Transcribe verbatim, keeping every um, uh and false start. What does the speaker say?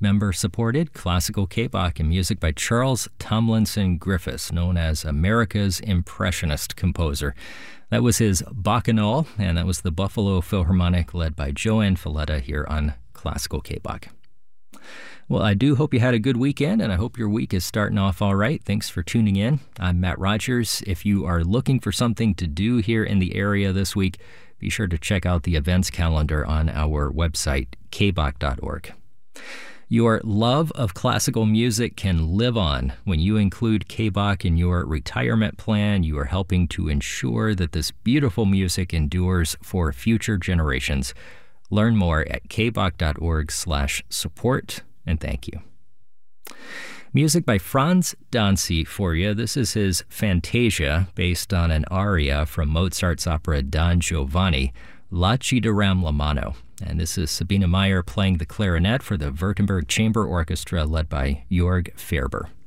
member-supported classical K-Bach and music by Charles Tomlinson Griffiths, known as America's Impressionist composer. That was his Bacchanal, and that was the Buffalo Philharmonic led by Joanne Falletta here on Classical K-Bach. Well, I do hope you had a good weekend, and I hope your week is starting off all right. Thanks for tuning in. I'm Matt Rogers. If you are looking for something to do here in the area this week, be sure to check out the events calendar on our website, k bach dot org. Your love of classical music can live on. When you include K-Bach in your retirement plan, you are helping to ensure that this beautiful music endures for future generations. Learn more at k bach dot org slash support, and thank you. Music by Franz Danzi for you. This is his Fantasia, based on an aria from Mozart's opera Don Giovanni, La Ci daram la mano. And this is Sabina Meyer playing the clarinet for the Württemberg Chamber Orchestra led by Jörg Ferber.